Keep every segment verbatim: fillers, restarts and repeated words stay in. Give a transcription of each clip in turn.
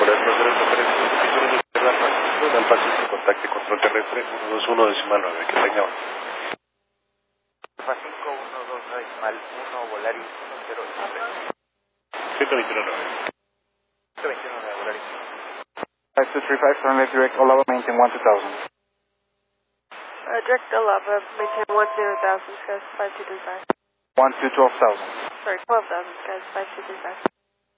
Correcto, correcto, correcto. Peticiones de izquierda, Alfa, Alfa cinco, contacte control terrestre, uno dos uno decimal nueve, que tenga. Alfa cinco, uno dos nueve decimal uno, Volaris uno cero decimal ciento veintiuno nueve. ciento veintiuno nueve, Volaris. five two three five, runway direct, Olava, maintain one two thousand. Uh, direct Alava, maintain one zero thousand, skies five two three five. one two twelve thousand. Sorry, twelve thousand, skies five two three five.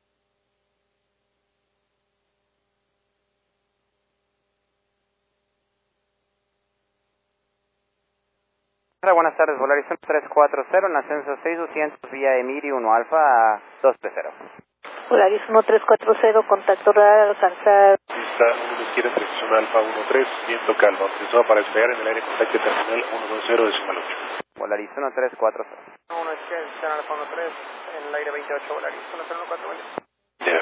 Hola, buenas tardes, Volaris uno tres cuatro cero, en ascenso seis doscientos vía Emiri uno Alfa a dos tres cero. Volaris uno tres cuatro cero, contacto radar alcanzar. Pista uno izquierda, selección Alfa uno tres, viento calma, autorizado para despegar en el aire, contacte terminal uno dos cero decimal ocho. Volaris uno tres cuatro cero. uno izquierda, selección Alfa uno tres, en el aire veintiocho, Volaris uno cero uno cuatro uno. Ya.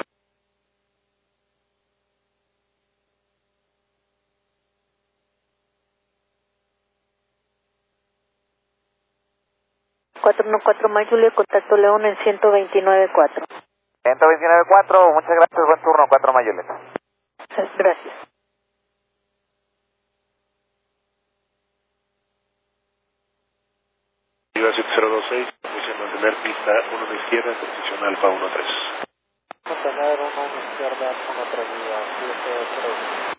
cuatro uno cuatro Mike Juliet, contacto León en ciento veintinueve cuatro. ciento veintinueve cuatro, muchas gracias, buen turno, cuatro Mayulet. Gracias. Iba siete cero dos seis, posición mantener pista uno de izquierda, selección Alfa uno tres. Mantener uno izquierda, uno tres, siete cero.